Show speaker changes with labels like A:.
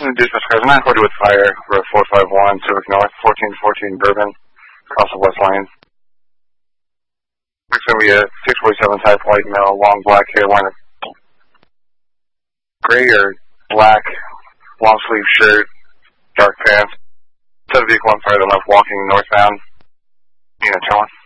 A: dispatch cars. I'm at Hollywood Fire, Road 451, Civic North, 1414 Bourbon, across the West Lane. It's going to be a 647 type white male, long black hair, wearing a gray or black long sleeve shirt, dark pants. Set a vehicle on fire to the left, walking northbound. Turn one.